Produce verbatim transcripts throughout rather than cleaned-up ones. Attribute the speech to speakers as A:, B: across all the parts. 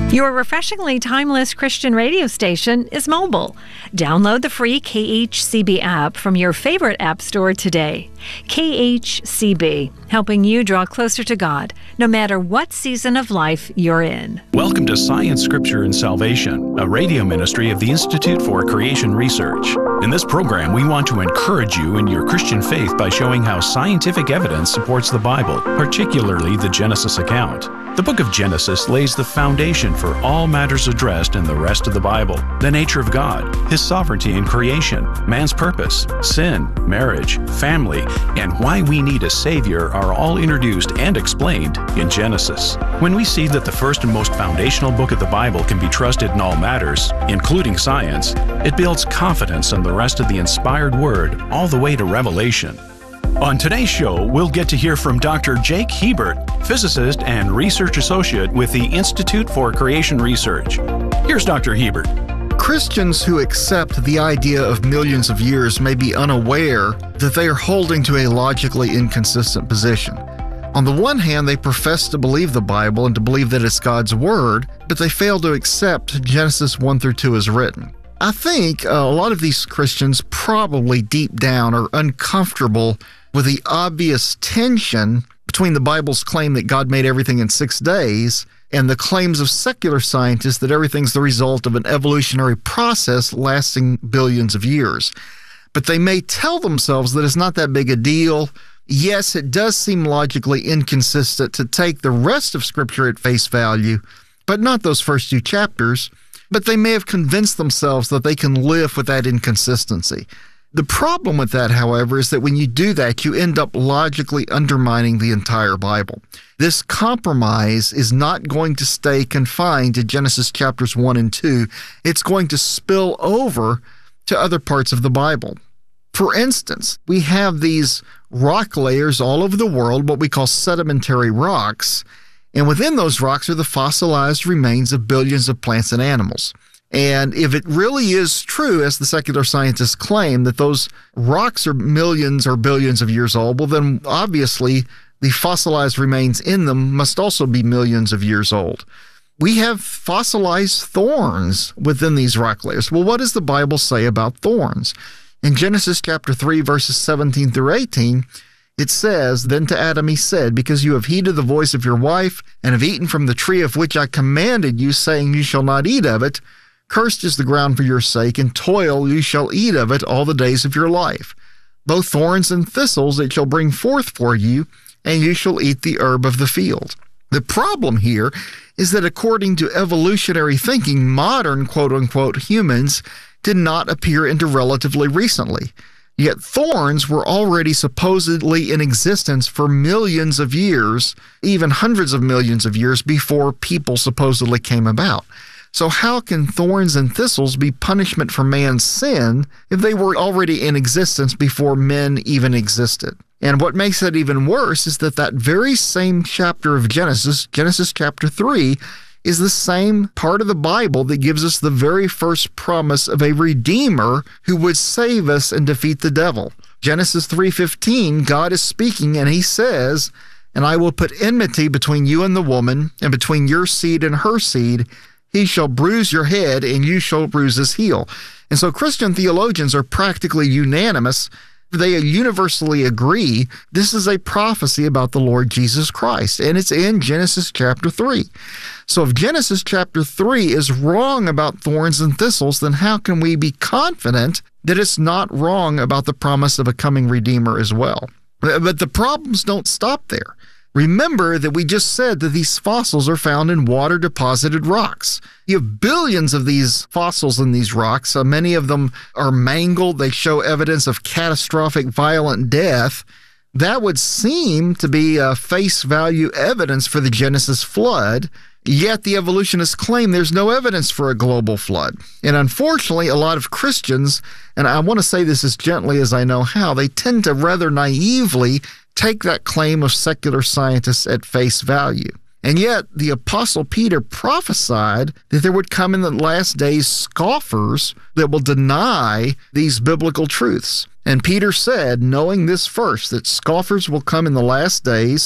A: Your refreshingly timeless Christian radio station is mobile. Download the free K H C B app from your favorite app store today. K H C B, helping you draw closer to God, no matter what season of life you're in.
B: Welcome to Science, Scripture, and Salvation, a radio ministry of the Institute for Creation Research. In this program, we want to encourage you in your Christian faith by showing how scientific evidence supports the Bible, particularly the Genesis account. The book of Genesis lays the foundation for all matters addressed in the rest of the Bible: the nature of God, His sovereignty in creation, man's purpose, sin, marriage, family, and why we need a Savior are all introduced and explained in Genesis. When we see that the first and most foundational book of the Bible can be trusted in all matters, including science, it builds confidence in the rest of the inspired Word all the way to Revelation. On today's show, we'll get to hear from Doctor Jake Hebert, physicist and research associate with the Institute for Creation Research. Here's Doctor Hebert.
C: Christians who accept the idea of millions of years may be unaware that they are holding to a logically inconsistent position. On the one hand, they profess to believe the Bible and to believe that it's God's Word, but they fail to accept Genesis one through two as written. I think uh, a lot of these Christians probably deep down are uncomfortable with the obvious tension between the Bible's claim that God made everything in six days and the claims of secular scientists that everything's the result of an evolutionary process lasting billions of years. But they may tell themselves that it's not that big a deal. Yes, it does seem logically inconsistent to take the rest of Scripture at face value, but not those first two chapters. But they may have convinced themselves that they can live with that inconsistency. The problem with that, however, is that when you do that, you end up logically undermining the entire Bible. This compromise is not going to stay confined to Genesis chapters one and two. It's going to spill over to other parts of the Bible. For instance, we have these rock layers all over the world, what we call sedimentary rocks, and within those rocks are the fossilized remains of billions of plants and animals. And if it really is true, as the secular scientists claim, that those rocks are millions or billions of years old, well, then obviously the fossilized remains in them must also be millions of years old. We have fossilized thorns within these rock layers. Well, what does the Bible say about thorns? In Genesis chapter three, verses seventeen through eighteen, it says, "Then to Adam he said, because you have heeded the voice of your wife, and have eaten from the tree of which I commanded you, saying, you shall not eat of it, cursed is the ground for your sake, and toil you shall eat of it all the days of your life. Both thorns and thistles it shall bring forth for you, and you shall eat the herb of the field." The problem here is that according to evolutionary thinking, modern quote-unquote humans did not appear until relatively recently. Yet thorns were already supposedly in existence for millions of years, even hundreds of millions of years before people supposedly came about. So how can thorns and thistles be punishment for man's sin if they were already in existence before men even existed? And what makes it even worse is that that very same chapter of Genesis, Genesis chapter three, is the same part of the Bible that gives us the very first promise of a Redeemer who would save us and defeat the devil. Genesis three fifteen, God is speaking and he says, "And I will put enmity between you and the woman, and between your seed and her seed. He shall bruise your head, and you shall bruise his heel." And so Christian theologians are practically unanimous. They universally agree this is a prophecy about the Lord Jesus Christ, and it's in Genesis chapter three. So if Genesis chapter three is wrong about thorns and thistles, then how can we be confident that it's not wrong about the promise of a coming Redeemer as well? But the problems don't stop there. Remember that we just said that these fossils are found in water-deposited rocks. You have billions of these fossils in these rocks. Uh, many of them are mangled. They show evidence of catastrophic violent death. That would seem to be uh, face value evidence for the Genesis flood. Yet the evolutionists claim there's no evidence for a global flood. And unfortunately, a lot of Christians, and I want to say this as gently as I know how, they tend to rather naively take that claim of secular scientists at face value. And yet, the Apostle Peter prophesied that there would come in the last days scoffers that will deny these biblical truths. And Peter said, knowing this first, that scoffers will come in the last days,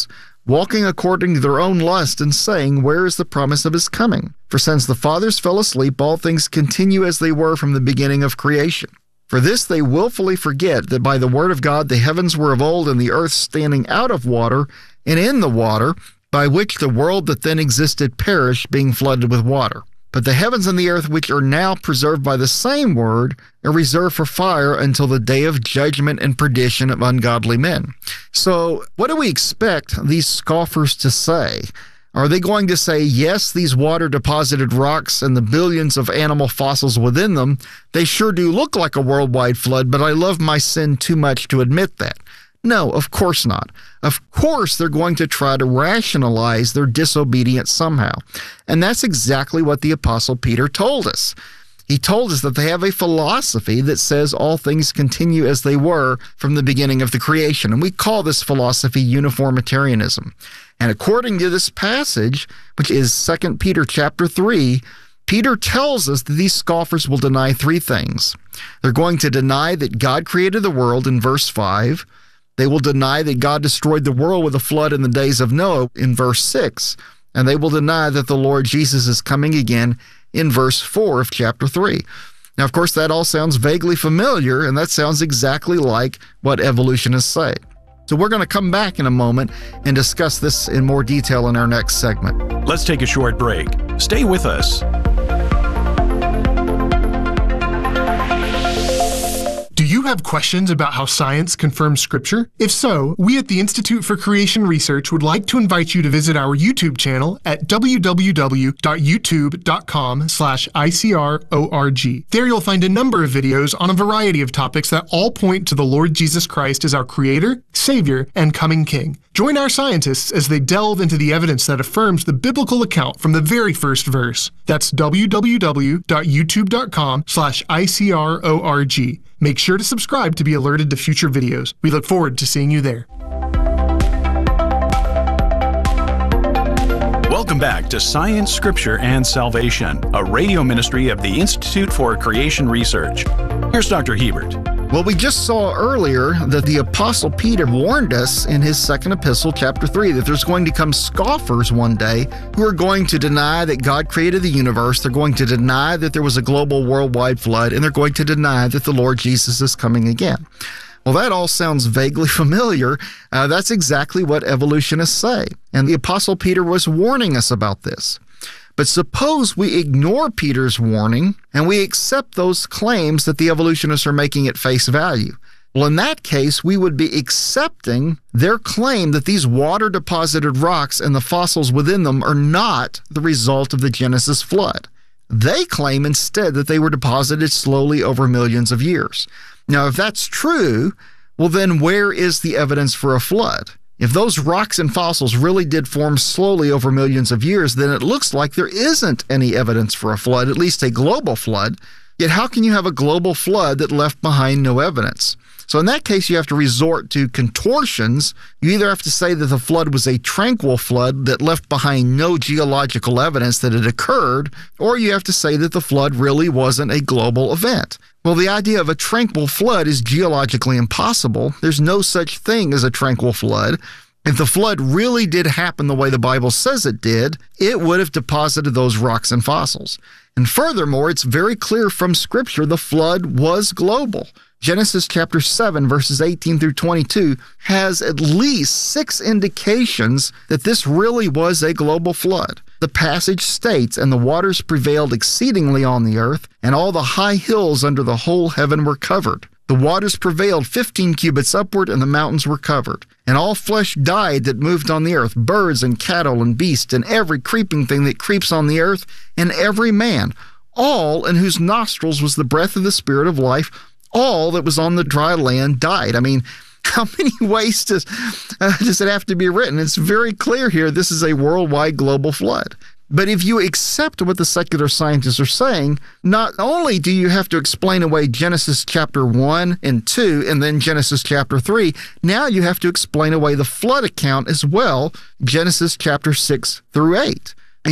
C: walking according to their own lust and saying, where is the promise of his coming? For since the fathers fell asleep, all things continue as they were from the beginning of creation. For this they willfully forget that by the word of God the heavens were of old, and the earth standing out of water and in the water, by which the world that then existed perished, being flooded with water. But the heavens and the earth, which are now preserved by the same word, are reserved for fire until the day of judgment and perdition of ungodly men. So what do we expect these scoffers to say? Are they going to say, yes, these water-deposited rocks and the billions of animal fossils within them, they sure do look like a worldwide flood, but I love my sin too much to admit that? No, of course not. Of course they're going to try to rationalize their disobedience somehow. And that's exactly what the Apostle Peter told us. He told us that they have a philosophy that says all things continue as they were from the beginning of the creation. And we call this philosophy uniformitarianism. And according to this passage, which is Second Peter chapter three, Peter tells us that these scoffers will deny three things. They're going to deny that God created the world in verse five. They will deny that God destroyed the world with a flood in the days of Noah in verse six. And they will deny that the Lord Jesus is coming again in verse four of chapter three. Now, of course, that all sounds vaguely familiar, and that sounds exactly like what evolutionists say. So we're going to come back in a moment and discuss this in more detail in our next segment.
B: Let's take a short break. Stay with us.
D: Do you have questions about how science confirms Scripture? If so, we at the Institute for Creation Research would like to invite you to visit our YouTube channel at w w w dot youtube dot com slash I C R org. There you'll find a number of videos on a variety of topics that all point to the Lord Jesus Christ as our Creator, Savior, and coming King. Join our scientists as they delve into the evidence that affirms the biblical account from the very first verse. That's w w w dot youtube dot com slash I C R org. Make sure to subscribe to be alerted to future videos. We look forward to seeing you there.
B: Welcome back to Science, Scripture, and Salvation, a radio ministry of the Institute for Creation Research. Here's Doctor Hebert.
C: Well, we just saw earlier that the Apostle Peter warned us in his second epistle, chapter three, that there's going to come scoffers one day who are going to deny that God created the universe. They're going to deny that there was a global worldwide flood, and they're going to deny that the Lord Jesus is coming again. Well, that all sounds vaguely familiar. Uh, that's exactly what evolutionists say. And the Apostle Peter was warning us about this. But suppose we ignore Peter's warning and we accept those claims that the evolutionists are making at face value. Well, in that case, we would be accepting their claim that these water-deposited rocks and the fossils within them are not the result of the Genesis flood. They claim instead that they were deposited slowly over millions of years. Now, if that's true, well, then where is the evidence for a flood? If those rocks and fossils really did form slowly over millions of years, then it looks like there isn't any evidence for a flood, at least a global flood. Yet how can you have a global flood that left behind no evidence? So in that case, you have to resort to contortions. You either have to say that the flood was a tranquil flood that left behind no geological evidence that it occurred, or you have to say that the flood really wasn't a global event. Well, the idea of a tranquil flood is geologically impossible. There's no such thing as a tranquil flood. If the flood really did happen the way the Bible says it did, it would have deposited those rocks and fossils. And furthermore, it's very clear from Scripture the flood was global. Genesis chapter seven, verses eighteen through twenty-two, has at least six indications that this really was a global flood. The passage states, "And the waters prevailed exceedingly on the earth, and all the high hills under the whole heaven were covered. The waters prevailed fifteen cubits upward, and the mountains were covered. And all flesh died that moved on the earth, birds and cattle and beasts, and every creeping thing that creeps on the earth, and every man, all in whose nostrils was the breath of the Spirit of life, all that was on the dry land died." I mean, how many ways does, uh, does it have to be written? It's very clear here this is a worldwide global flood. But if you accept what the secular scientists are saying, not only do you have to explain away Genesis chapter one and two and then Genesis chapter three, now you have to explain away the flood account as well, Genesis chapter six through eight. And yet,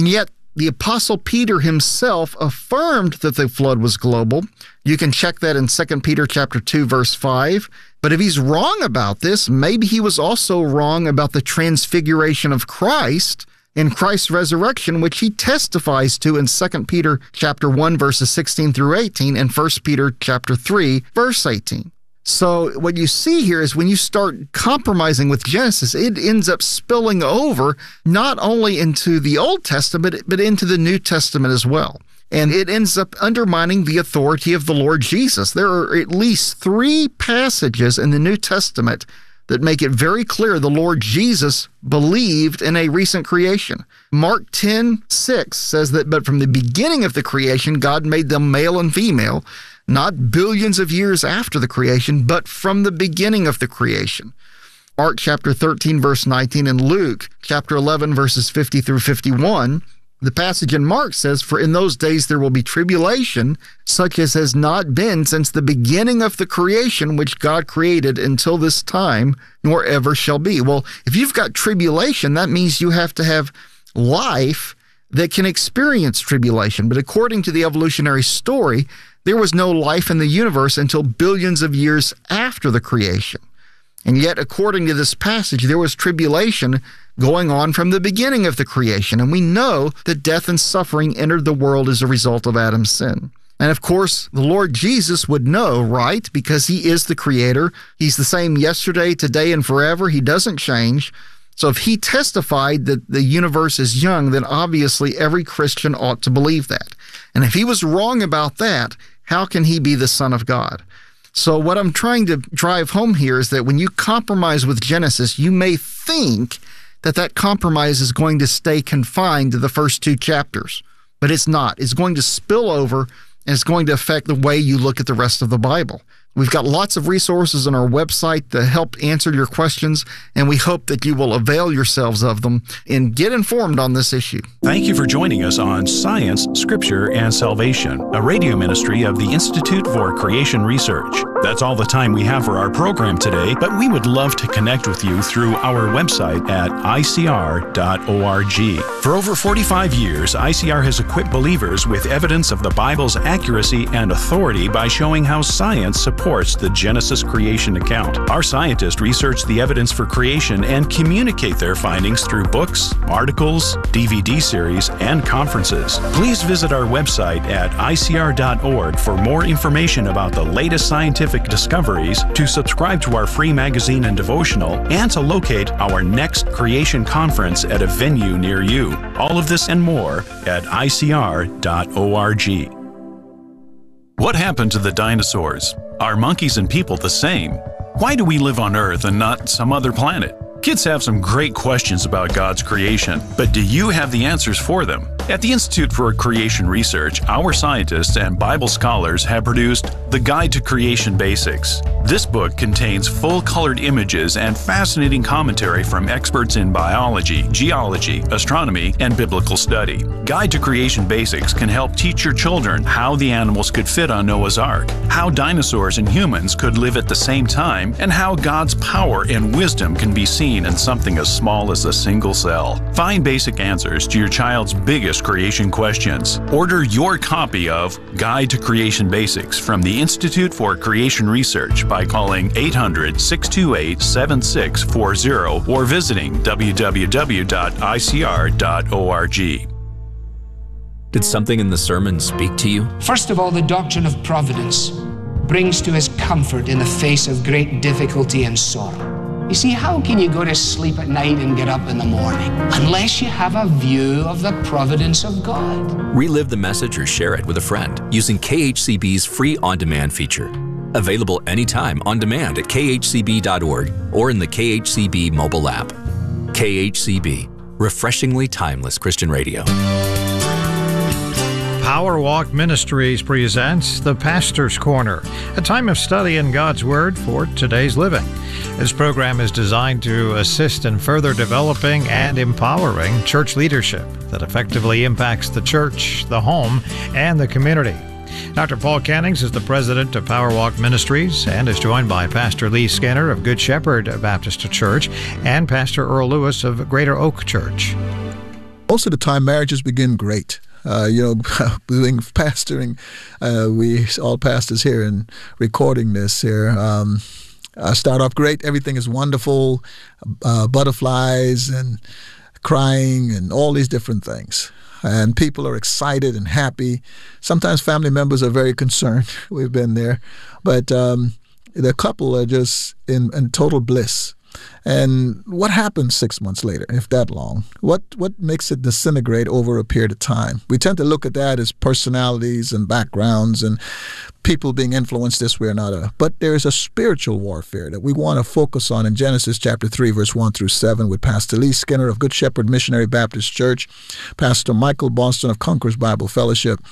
C: The Apostle Peter himself affirmed that the flood was global. You can check that in Second Peter chapter two, verse five. But if he's wrong about this, maybe he was also wrong about the transfiguration of Christ in Christ's resurrection, which he testifies to in Second Peter chapter one, verses sixteen through eighteen, and First Peter chapter three, verse eighteen. So what you see here is when you start compromising with Genesis, it ends up spilling over not only into the Old Testament, but into the New Testament as well. And it ends up undermining the authority of the Lord Jesus. There are at least three passages in the New Testament that make it very clear the Lord Jesus believed in a recent creation. Mark ten six says that, but from the beginning of the creation, God made them male and female, not billions of years after the creation, but from the beginning of the creation. Mark chapter thirteen, verse nineteen, and Luke chapter eleven, verses fifty through fifty-one, the passage in Mark says, for in those days there will be tribulation, such as has not been since the beginning of the creation which God created until this time, nor ever shall be. Well, if you've got tribulation, that means you have to have life that can experience tribulation. But according to the evolutionary story, there was no life in the universe until billions of years after the creation. And yet, according to this passage, there was tribulation going on from the beginning of the creation. And we know that death and suffering entered the world as a result of Adam's sin. And of course, the Lord Jesus would know, right? Because he is the creator. He's the same yesterday, today, and forever. He doesn't change. So if he testified that the universe is young, then obviously every Christian ought to believe that. And if he was wrong about that, how can he be the Son of God? So what I'm trying to drive home here is that when you compromise with Genesis, you may think that that compromise is going to stay confined to the first two chapters, but it's not. It's going to spill over, and it's going to affect the way you look at the rest of the Bible. We've got lots of resources on our website to help answer your questions, and we hope that you will avail yourselves of them and get informed on this issue.
B: Thank you for joining us on Science, Scripture, and Salvation, a radio ministry of the Institute for Creation Research. That's all the time we have for our program today, but we would love to connect with you through our website at I C R dot org. For over forty-five years, I C R has equipped believers with evidence of the Bible's accuracy and authority by showing how science supports the Genesis creation account. Our scientists research the evidence for creation and communicate their findings through books, articles, D V D series, and conferences. Please visit our website at I C R dot org for more information about the latest scientific discoveries, to subscribe to our free magazine and devotional, and to locate our next creation conference at a venue near you. All of this and more at I C R dot org. What happened to the dinosaurs? Are monkeys and people the same? Why do we live on Earth and not some other planet? Kids have some great questions about God's creation, but do you have the answers for them? At the Institute for Creation Research, our scientists and Bible scholars have produced The Guide to Creation Basics. This book contains full-colored images and fascinating commentary from experts in biology, geology, astronomy, and biblical study. Guide to Creation Basics can help teach your children how the animals could fit on Noah's Ark, how dinosaurs and humans could live at the same time, and how God's power and wisdom can be seen in something as small as a single cell. Find basic answers to your child's biggest creation questions. Order your copy of Guide to Creation Basics from the Institute for Creation Research by calling eight hundred, six two eight, seven six four zero or visiting w w w dot I C R dot org.
E: Did something in the sermon speak to you?
F: First of all, the doctrine of providence brings to us comfort in the face of great difficulty and sorrow. You see, how can you go to sleep at night and get up in the morning unless you have a view of the providence of God?
E: Relive the message or share it with a friend using K H C B's free on-demand feature. Available anytime on demand at K H C B dot org or in the K H C B mobile app. K H C B, refreshingly timeless Christian radio.
G: Power Walk Ministries presents The Pastor's Corner, a time of study in God's Word for today's living. This program is designed to assist in further developing and empowering church leadership that effectively impacts the church, the home, and the community. Doctor Paul Cannings is the president of Power Walk Ministries and is joined by Pastor Lee Skinner of Good Shepherd Baptist Church and Pastor Earl Lewis of Greater Oak Church.
H: most of the time, marriages begin great. Uh, you know, doing pastoring, uh, we all pastors here and recording this here. Um, I start off great. Everything is wonderful, uh, butterflies and crying and all these different things. And people are excited and happy. Sometimes family members are very concerned. We've been there. But um, the couple are just in, in total bliss. And what happens six months later, if that long? What what makes it disintegrate over a period of time? We tend to look at that as personalities and backgrounds and people being influenced this way or another. But there is a spiritual warfare that we want to focus on in Genesis chapter three, verse one through seven, with Pastor Lee Skinner of Good Shepherd Missionary Baptist Church, Pastor Michael Boston of Conquerors Bible Fellowship.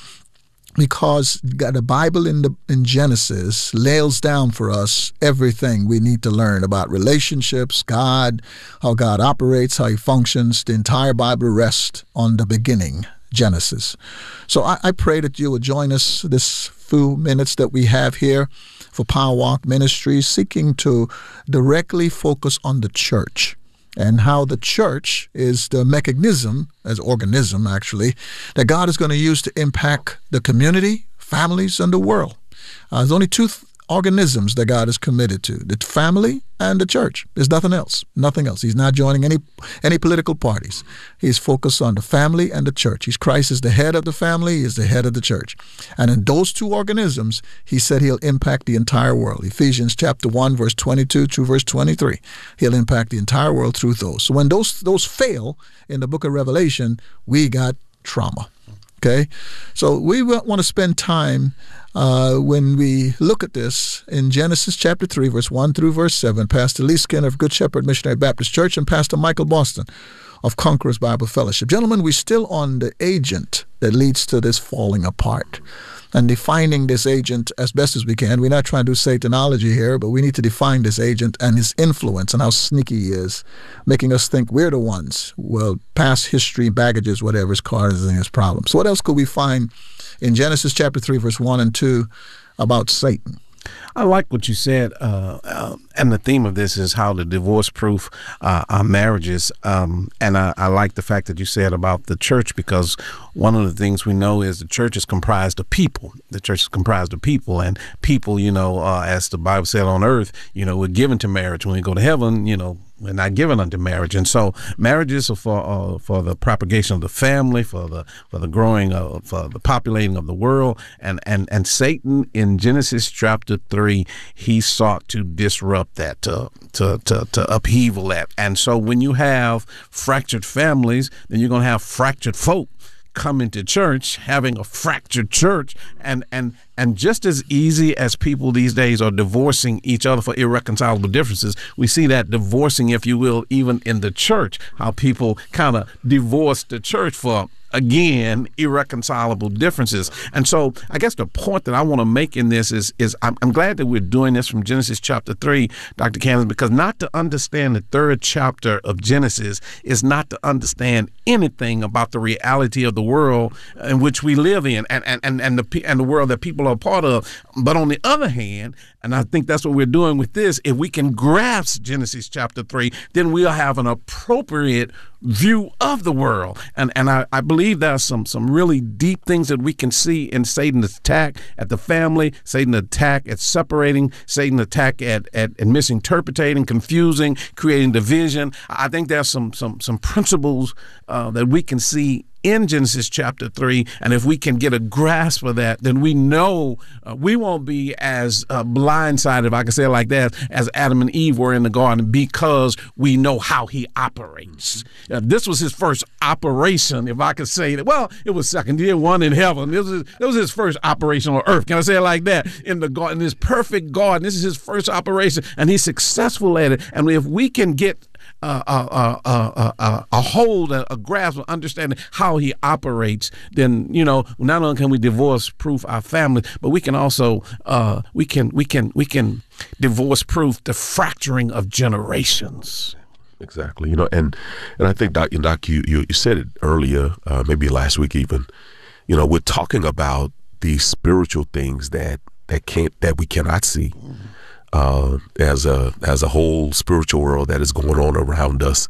H: Because the Bible in the in Genesis lays down for us everything we need to learn about relationships, God, how God operates, how he functions. The entire Bible rests on the beginning, Genesis. So I, I pray that you will join us this few minutes that we have here for Power Walk Ministries, seeking to directly focus on the church and how the church is the mechanism, as organism actually, that God is going to use to impact the community, families, and the world. Uh, there's only two th- organisms that God is committed to, the family and the church. There's nothing else, nothing else. He's not joining any any political parties. He's focused on the family and the church. He's Christ is the head of the family, he is the head of the church. And in those two organisms, he said he'll impact the entire world. Ephesians chapter one, verse twenty-two to verse twenty-three. He'll impact the entire world through those. So when those those fail in the book of Revelation, we got trauma. Okay, so we want to spend time uh, when we look at this in Genesis chapter three, verse one through verse seven. Pastor Lee Skinner of Good Shepherd Missionary Baptist Church and Pastor Michael Boston of Conquerors Bible Fellowship. Gentlemen, we're still on the agent that leads to this falling apart and defining this agent as best as we can. We're not trying to do Satanology here, but we need to define this agent and his influence and how sneaky he is, making us think we're the ones. Well, past history, baggages, whatever is causing his problems. So what else could we find in Genesis chapter three, verse one and two about Satan?
I: I like what you said, uh, uh, and the theme of this is how to divorce-proof uh, our marriages. Um, and I, I like the fact that you said about the church, because one of the things we know is the church is comprised of people. The church is comprised of people, and people, you know, uh, as the Bible said on earth, you know, we're given to marriage. When we go to heaven, you know, we're not given unto marriage. And so marriages are for uh, for the propagation of the family, for the for the growing of for the populating of the world. And and and Satan in Genesis chapter three, he sought to disrupt that, to to to, to upheaval that. And so when you have fractured families, then you're going to have fractured folk coming to church, having a fractured church, and and and just as easy as people these days are divorcing each other for irreconcilable differences, we see that divorcing, if you will, even in the church, how people kind of divorce the church for, again, irreconcilable differences. And so I guess the point that I want to make in this is, is I'm, I'm glad that we're doing this from Genesis chapter three, Doctor Candace, because not to understand the third chapter of Genesis is not to understand anything about the reality of the world in which we live in and, and, and, and, the, and the world that people are a part of. But on the other hand, and I think that's what we're doing with this, if we can grasp Genesis chapter three, then we'll have an appropriate view of the world. And and I, I believe there's some some really deep things that we can see in Satan's attack at the family, Satan's attack at separating, Satan's attack at, at, at misinterpreting, confusing, creating division. I think there's some some some principles uh, that we can see in Genesis chapter three, and if we can get a grasp of that, then we know uh, we won't be as uh, blindsided, if I can say it like that, as Adam and Eve were in the garden, because we know how he operates. Uh, this was his first operation, if I could say that. Well, it was second year, one in heaven. This was, this was his first operation on earth. Can I say it like that? In the garden, this perfect garden. This is his first operation, and he's successful at it. And if we can get Uh, uh, uh, uh, uh, a hold, a, a grasp, of understanding how he operates, then you know not only can we divorce-proof our family, but we can also uh, we can we can we can divorce-proof the fracturing of generations.
J: Exactly, you know, and and I think Doc, Doc you, you you said it earlier, uh, maybe last week even. You know, we're talking about these spiritual things that that can't that we cannot see. Mm-hmm. Uh, as a as a whole spiritual world that is going on around us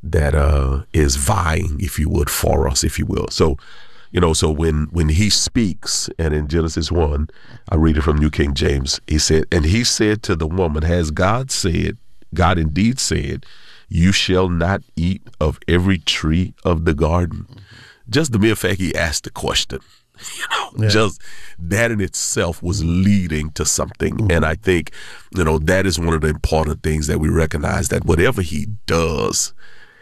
J: that uh, is vying, if you would, for us, if you will. So, you know, so when when he speaks, and in Genesis one, I read it from New King James, he said, and he said to the woman, has God said, God indeed said, you shall not eat of every tree of the garden? Mm-hmm. Just the mere fact he asked the question, you know, yeah. just that in itself was leading to something. Mm-hmm. And I think, you know, that is one of the important things that we recognize, that whatever he does,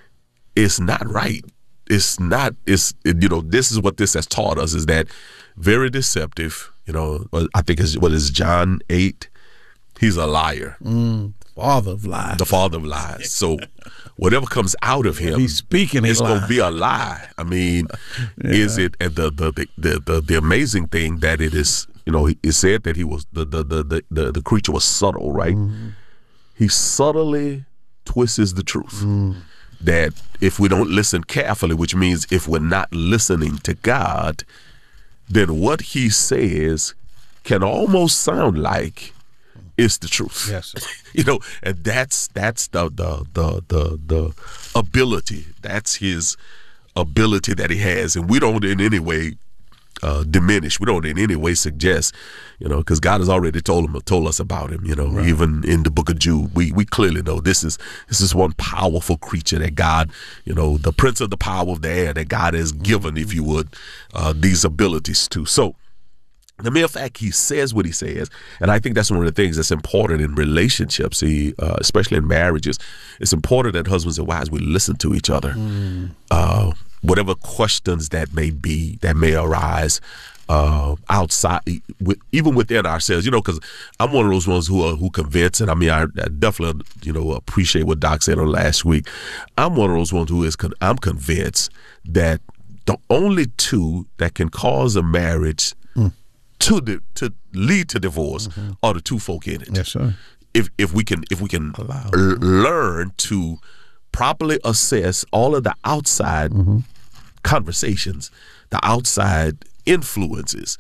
J: it's not right. It's not, it's, you know, this is what this has taught us, is that very deceptive, you know, I think it's, what is John eight? He's a liar.
I: Mm, father of lies.
J: The father of lies. So whatever comes out of him,
I: he's speaking,
J: it's going to be a lie. I mean, yeah. is it, and the, the, the, the, the amazing thing that it is, you know, it said that he was, the, the, the, the, the, the creature was subtle, right? Mm-hmm. He subtly twists the truth. Mm. That if we don't listen carefully, which means if we're not listening to God, then what he says can almost sound like it's the truth.
I: Yes,
J: you know, and that's that's the the the the the ability. That's his ability that he has, and we don't in any way uh, diminish. We don't in any way suggest, you know, because God has already told him, told us about him. You know, right. Even in the Book of Jude, we we clearly know this is this is one powerful creature that God, you know, the prince of the power of the air that God has given, if you would, uh, these abilities to. So the mere fact he says what he says, and I think that's one of the things that's important in relationships, he, uh, especially in marriages. It's important that husbands and wives, we listen to each other. Mm. Uh, whatever questions that may be, that may arise uh, outside, with, even within ourselves, you know, because I'm one of those ones who are who convince, and I mean, I, I definitely, you know, appreciate what Doc said on last week. I'm one of those ones who is, con- I'm convinced that the only two that can cause a marriage mm. to the, to lead to divorce mm-hmm. are the two folk in it.
I: Yes, sir.
J: If if we can if we can l- learn to properly assess all of the outside mm-hmm. conversations, the outside influences,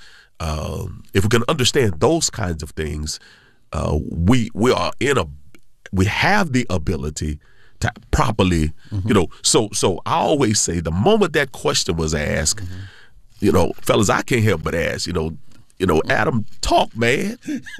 J: um, if we can understand those kinds of things, uh, we we are in a we have the ability to properly, mm-hmm. you know. So so I always say, the moment that question was asked, mm-hmm. you know, fellas, I can't help but ask, you know. You know, Adam, talk, man.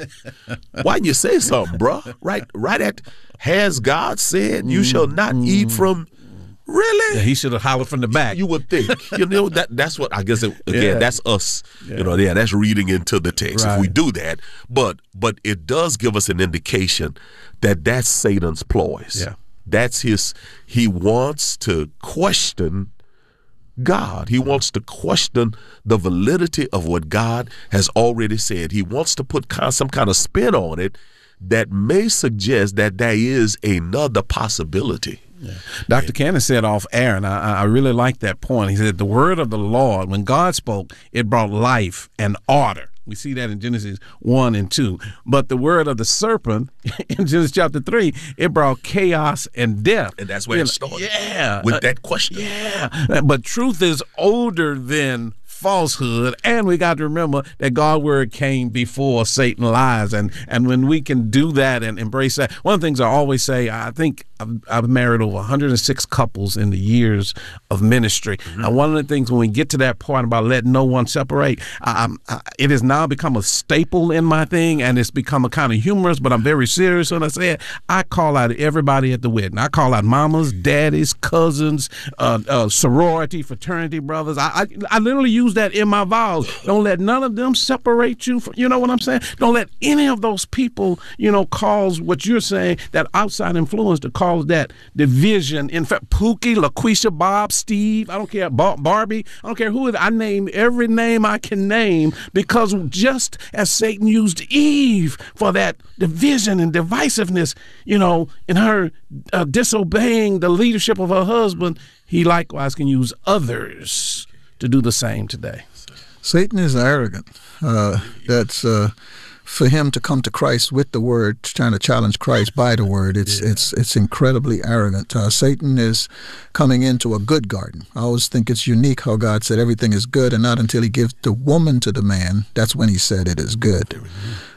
J: Why didn't you say something, bro? Right, right at, has God said you mm, shall not mm, eat from? Really?
I: Yeah, he should have hollered from the back.
J: You would think. You know, that that's what I guess. It, again, yeah. that's us. Yeah. You know, yeah, that's reading into the text. Right. If we do that, but but it does give us an indication that that's Satan's ploys.
I: Yeah,
J: that's his. He wants to question God. He wants to question the validity of what God has already said. He wants to put some kind of spin on it that may suggest that there is another possibility.
I: Yeah. Doctor Cannon said off air, and I, I really like that point. He said the word of the Lord, when God spoke, it brought life and order. We see that in Genesis one and two. But the word of the serpent in Genesis chapter three, it brought chaos and death.
J: And that's where you it started.
I: Yeah.
J: With that question.
I: Yeah. But truth is older than falsehood, and we got to remember that God's word came before Satan lies, and and when we can do that and embrace that, one of the things I always say, I think I've, I've married over one hundred six couples in the years of ministry, mm-hmm. and one of the things when we get to that point about letting no one separate, I, I, it has now become a staple in my thing, and it's become a kind of humorous, but I'm very serious when I say it. I call out everybody at the wedding. I call out mamas, daddies, cousins, uh, uh, sorority, fraternity brothers. I, I, I literally use that in my vows. Don't let none of them separate you from, you know what I'm saying? Don't let any of those people, you know, cause what you're saying, that outside influence, to cause that division. In fact, Pookie, LaQuisha, Bob, Steve, I don't care, Bar- Barbie, I don't care who it is. I name every name I can name, because just as Satan used Eve for that division and divisiveness, you know, in her uh, disobeying the leadership of her husband, he likewise can use others to do the same today.
H: Satan is arrogant. Uh, that's uh, for him to come to Christ with the word, trying to challenge Christ by the word. It's yeah. it's it's incredibly arrogant. Uh, Satan is coming into a good garden. I always think it's unique how God said everything is good, and not until he gives the woman to the man, that's when he said it is good.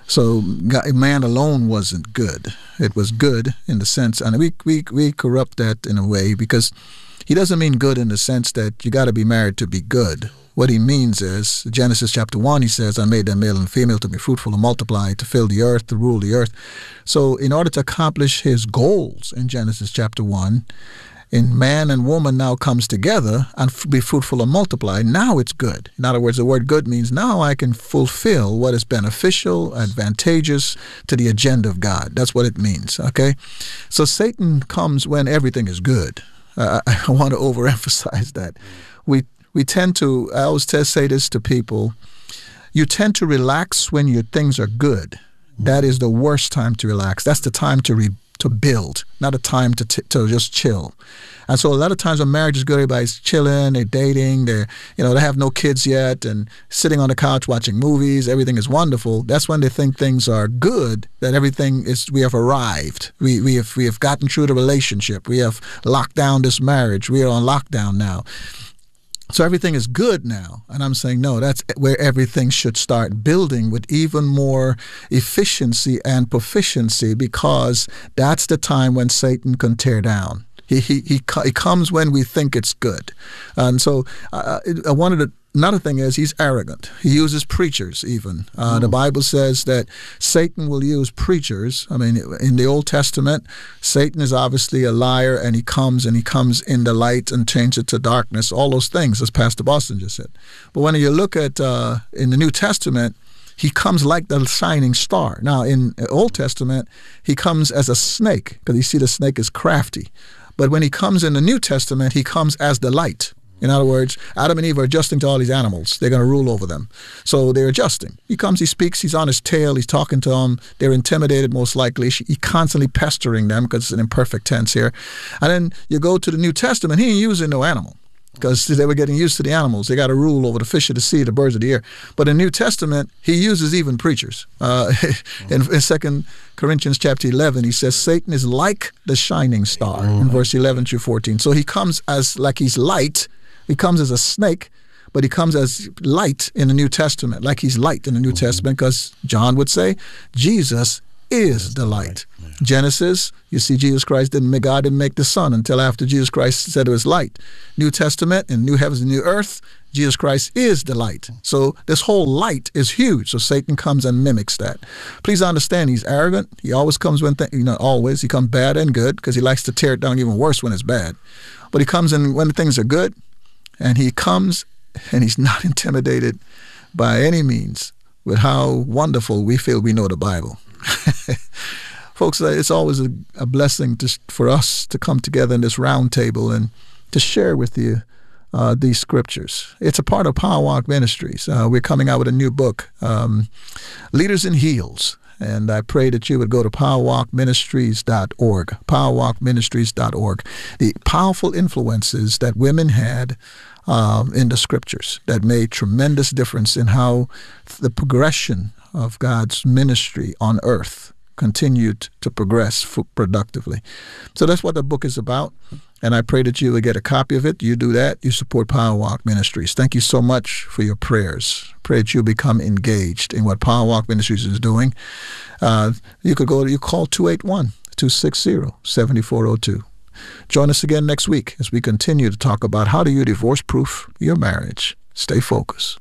H: So God, man alone wasn't good. It was good in the sense, and we we we corrupt that in a way because he doesn't mean good in the sense that you got to be married to be good. What he means is, Genesis chapter one, he says, I made them male and female to be fruitful and multiply, to fill the earth, to rule the earth. So in order to accomplish his goals in Genesis chapter one, in man and woman now comes together and f- be fruitful and multiply, now it's good. In other words, the word good means now I can fulfill what is beneficial, advantageous to the agenda of God. That's what it means, okay? So Satan comes when everything is good. Uh, I want to overemphasize that. We we tend to, I always tell, say this to people, you tend to relax when your things are good. That is the worst time to relax. That's the time to re, to build, not a time to t- to just chill. And so a lot of times when marriage is good, everybody's chilling, they're dating, they're, you know, they have no kids yet and sitting on the couch watching movies, everything is wonderful. That's when they think things are good, that everything is, we have arrived. We we have we have gotten through the relationship. We have locked down this marriage. We are on lockdown now. So everything is good now. And I'm saying, no, that's where everything should start building with even more efficiency and proficiency, because that's the time when Satan can tear down. He he he, he comes when we think it's good. And so uh, I wanted to, another thing is he's arrogant. He uses preachers even. Uh, the Bible says that Satan will use preachers. I mean, in the Old Testament, Satan is obviously a liar, and he comes and he comes in the light and changes it to darkness, all those things, as Pastor Boston just said. But when you look at uh, in the New Testament, he comes like the shining star. Now, in the Old Testament, he comes as a snake, because you see the snake is crafty. But when he comes in the New Testament, he comes as the light. In other words, Adam and Eve are adjusting to all these animals. They're going to rule over them. So they're adjusting. He comes, he speaks, he's on his tail, he's talking to them. They're intimidated most likely. He's constantly pestering them, because it's an imperfect tense here. And then you go to the New Testament, he ain't using no animal, because they were getting used to the animals. They got to rule over the fish of the sea, the birds of the air. But in the New Testament, he uses even preachers. Uh, in, in Second Corinthians chapter eleven, he says, Satan is like the shining star, mm-hmm. in verse eleven through fourteen. So he comes as like he's light. He comes as a snake, but he comes as light in the New Testament, like he's light in the New mm-hmm. Testament, because John would say, Jesus is the light. Yeah. Genesis, you see Jesus Christ didn't make, God didn't make the sun until after Jesus Christ said it was light. New Testament, in new heavens and new earth, Jesus Christ is the light. So this whole light is huge. So Satan comes and mimics that. Please understand, he's arrogant. He always comes when, th- you know, always. He comes bad and good, because he likes to tear it down even worse when it's bad. But he comes in when things are good, and he comes and he's not intimidated by any means with how wonderful we feel we know the Bible. Folks, it's always a, a blessing to, for us to come together in this round table and to share with you uh, these scriptures. It's a part of Power Walk Ministries. Uh, we're coming out with a new book, um, Leaders in Heels. And I pray that you would go to power walk ministries dot org, power walk ministries dot org. The powerful influences that women had um, in the scriptures that made tremendous difference in how the progression of God's ministry on earth continued to progress productively. So that's what the book is about. And I pray that you will get a copy of it. You do that, you support Power Walk Ministries. Thank you so much for your prayers. Pray that you become engaged in what Power Walk Ministries is doing. Uh, you could go, you call two eight one, two six zero, seven four zero two. Join us again next week as we continue to talk about how do you divorce-proof your marriage. Stay focused.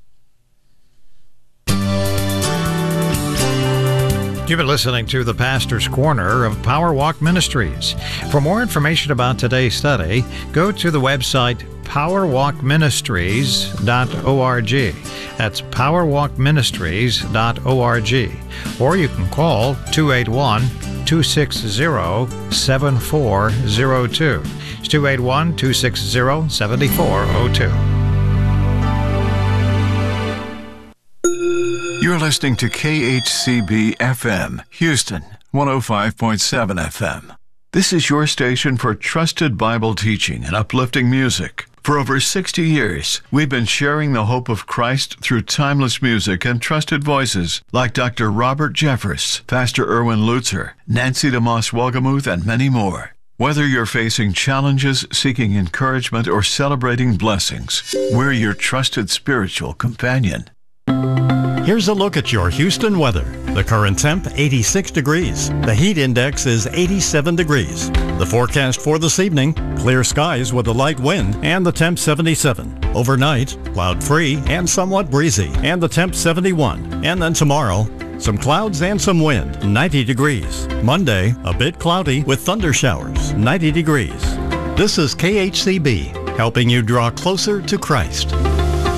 G: You've been listening to the Pastor's Corner of Power Walk Ministries. For more information about today's study, go to the website power walk ministries dot org. That's power walk ministries dot org. Or you can call two eight one, two six zero, seven four zero two. It's two eight one, two six zero, seven four zero two.
K: You're listening to K H C B F M, Houston, one oh five point seven F M. This is your station for trusted Bible teaching and uplifting music. For over sixty years, we've been sharing the hope of Christ through timeless music and trusted voices like Doctor Robert Jeffress, Pastor Erwin Lutzer, Nancy DeMoss Wolgemuth, and many more. Whether you're facing challenges, seeking encouragement, or celebrating blessings, we're your trusted spiritual companion.
L: Here's a look at your Houston weather. The current temp, eighty-six degrees. The heat index is eighty-seven degrees. The forecast for this evening, clear skies with a light wind and the temp seventy-seven. Overnight, cloud-free and somewhat breezy and the temp seventy-one. And then tomorrow, some clouds and some wind, ninety degrees. Monday, a bit cloudy with thunder showers, ninety degrees. This is K H C B, helping you draw closer to Christ.